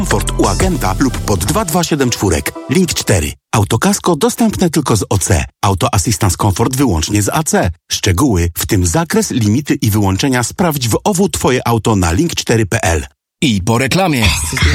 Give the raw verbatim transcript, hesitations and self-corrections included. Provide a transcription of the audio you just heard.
Komfort u agenta lub pod dwa dwa siedem cztery. Link cztery. Autokasko dostępne tylko z O C. Auto Assistance Comfort wyłącznie z A C. Szczegóły, w tym zakres, limity i wyłączenia sprawdź w O W Twoje auto na link cztery kropka p l. I po reklamie.